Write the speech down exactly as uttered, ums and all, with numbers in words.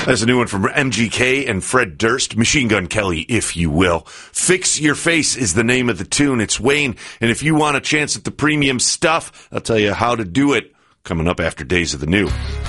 That's a new one from M G K and Fred Durst, Machine Gun Kelly, if you will. Fix Your Face is the name of the tune. It's Wayne, and if you want a chance at the premium stuff, I'll tell you how to do it coming up after Days of the New.